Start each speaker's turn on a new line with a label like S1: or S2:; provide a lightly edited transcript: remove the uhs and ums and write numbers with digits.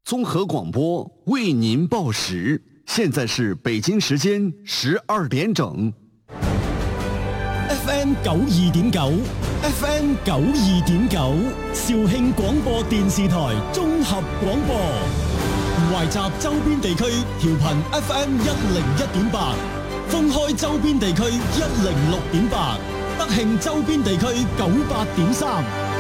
S1: 综合广播为您报时，现在是北京时間12點整。
S2: FM 92.9 ，FM 92.9，肇慶廣播電視台綜合廣播，懷集周邊地區調頻 FM 101.8，封開周邊地區106.8，德慶周邊地區98.3。